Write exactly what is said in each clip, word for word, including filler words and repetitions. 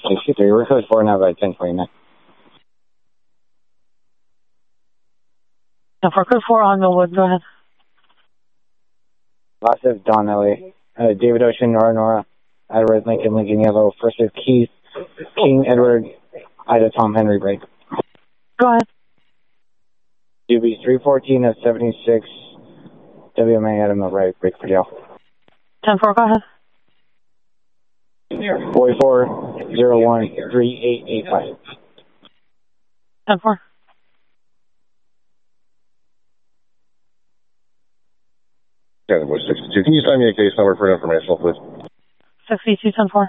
sixty-three, we're code four now by ten twenty-nine. Now for code four on Millwood, go ahead. Last is Don Ellie, uh, David Ocean, Nora Nora, Edward Lincoln, Lincoln Yellow. First is Keith, King Edward, Ida Tom Henry break. Go ahead. U B three fourteen of seventy-six, W M A Adam the right break for Dale. ten four, go ahead. Boy four zero one three eight eight five. ten four. Canada Boy sixty-two. Can you send me a case number for informational, please? sixty-two, ten four.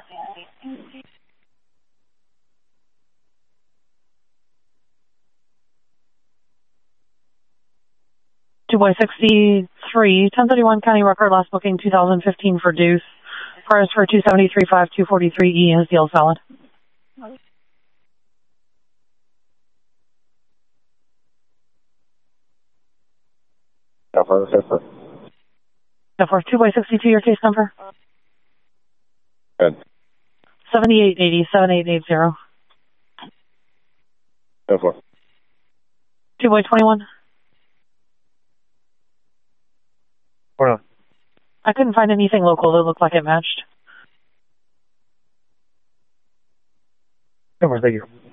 Two boy sixty-three, ten thirty-one County Record, last booking two thousand fifteen for Deuce. Price for two seventy-three five, two forty-three E, his deal's valid. Number, number. Now for two boy sixty-two, your case number? Good. seventy-eight eighty, seventy-eight eighty. ten four. two boy twenty-one? Hold on. I couldn't find anything local that looked like it matched. Number, thank you.